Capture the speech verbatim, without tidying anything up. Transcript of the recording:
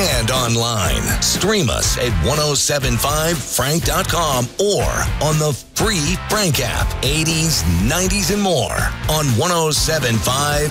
and online. Stream us at ten seventy-five frank dot com or on the free Frank app. eighties, nineties, and more on ten seventy-five